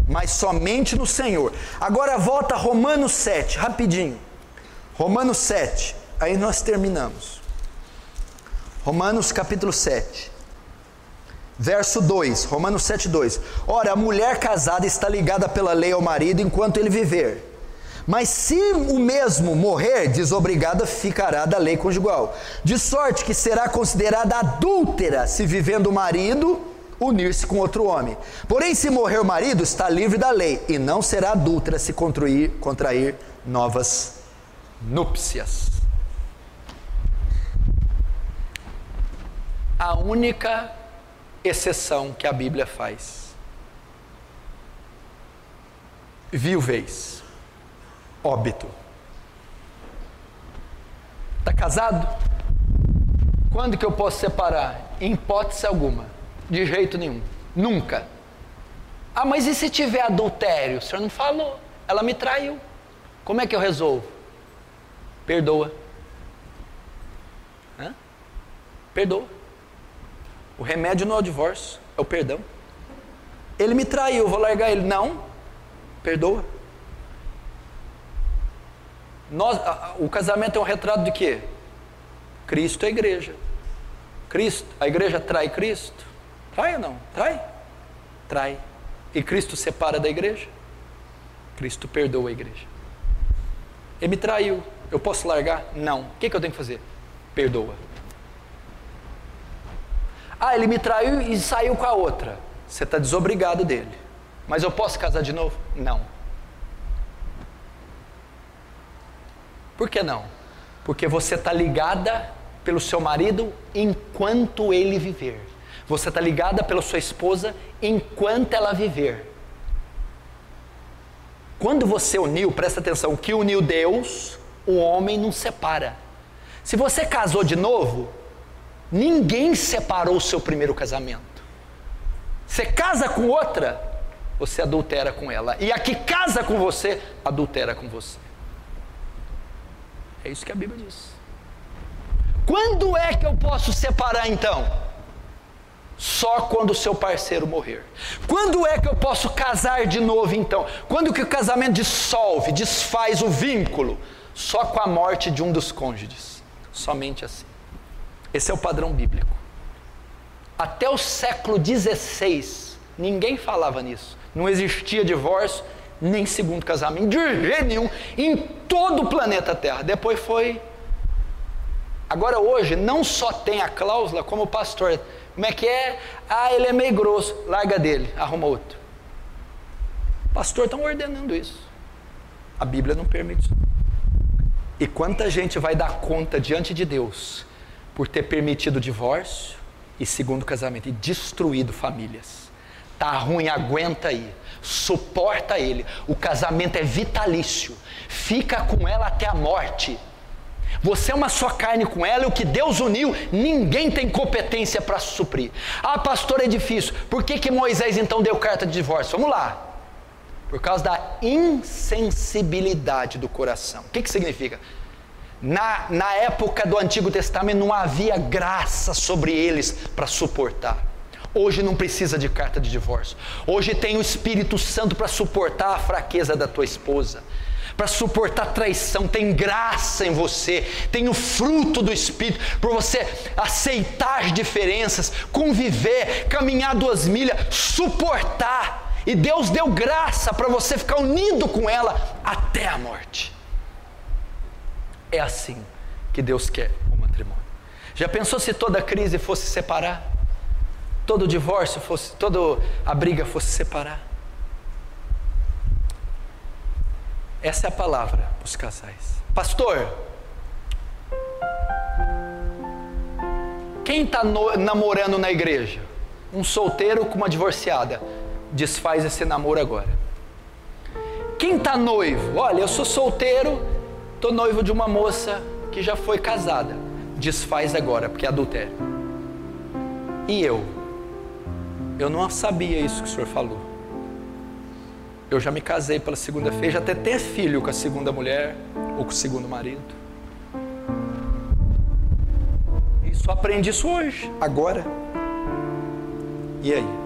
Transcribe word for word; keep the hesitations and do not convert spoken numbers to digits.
mas somente no Senhor. Agora volta a Romanos sete, rapidinho. Romanos sete, aí nós terminamos. Romanos capítulo sete, verso dois, Romanos sete, dois. Ora, a mulher casada está ligada pela lei ao marido enquanto ele viver. Mas se o mesmo morrer, desobrigada ficará da lei conjugal. De sorte que será considerada adúltera se vivendo o marido unir-se com outro homem. Porém, se morrer o marido, está livre da lei, e não será adúltera se contrair, contrair novas núpcias. A única exceção que a Bíblia faz: viuvez, óbito. Está casado? Quando que eu posso separar? Em hipótese alguma, de jeito nenhum, nunca. Ah, mas e se tiver adultério? O senhor não falou, ela me traiu, como é que eu resolvo? Perdoa. Hã? Perdoa. O remédio não é o divórcio, é o perdão. Ele me traiu, vou largar ele. Não, perdoa. Nós, a, o casamento é um retrato de quê? Cristo é a igreja. Cristo, a igreja trai Cristo? Trai ou não? Trai? Trai. E Cristo separa da igreja? Cristo perdoa a igreja. Ele me traiu, eu posso largar? Não. O que, que eu tenho que fazer? Perdoa. Ah, ele me traiu e saiu com a outra. Você está desobrigado dele. Mas eu posso casar de novo? Não. Por que não? Porque você está ligada pelo seu marido enquanto ele viver. Você está ligada pela sua esposa enquanto ela viver. Quando você uniu, presta atenção, o que uniu Deus, o homem não separa. Se você casou de novo, ninguém separou o seu primeiro casamento. Você casa com outra, você adultera com ela. E a que casa com você, adultera com você. É isso que a Bíblia diz. Quando é que eu posso separar então? Só quando o seu parceiro morrer. Quando é que eu posso casar de novo então? Quando que o casamento dissolve, desfaz o vínculo? Só com a morte de um dos cônjuges. Somente assim. Esse é o padrão bíblico. Até o século dezesseis, ninguém falava nisso. Não existia divórcio, nem segundo casamento, de jeito nenhum, em todo o planeta Terra. Depois foi... Agora hoje, não só tem a cláusula, como o pastor... Como é que é? Ah, ele é meio grosso, larga dele, arruma outro. Pastor, estão ordenando isso. A Bíblia não permite isso. E quanta gente vai dar conta diante de Deus por ter permitido o divórcio e segundo casamento e destruído famílias. Tá ruim, aguenta aí, suporta ele. O casamento é vitalício, fica com ela até a morte. Você é uma só carne com ela, e o que Deus uniu, ninguém tem competência para suprir. Ah, pastor, é difícil. Por que que Moisés então deu carta de divórcio? Vamos lá. Por causa da insensibilidade do coração. O que que significa? Na, na época do Antigo Testamento não havia graça sobre eles para suportar. Hoje não precisa de carta de divórcio. Hoje tem o Espírito Santo para suportar a fraqueza da tua esposa, para suportar traição. Tem graça em você, tem o fruto do Espírito, para você aceitar diferenças, conviver, caminhar duas milhas, suportar. E Deus deu graça para você ficar unido com ela até a morte. É assim que Deus quer o matrimônio. Já pensou se toda crise fosse separar? Todo divórcio fosse, toda a briga fosse separar? Essa é a palavra para os casais. Pastor, quem está no, namorando na igreja? Um solteiro com uma divorciada. Desfaz esse namoro agora. Quem está noivo? Olha, eu sou solteiro, estou noivo de uma moça que já foi casada. Desfaz agora, porque é adultério. E eu? Eu não sabia isso que o senhor falou. Eu já me casei pela segunda vez, já até tenho filho com a segunda mulher ou com o segundo marido. E só aprendi isso hoje, agora. E aí?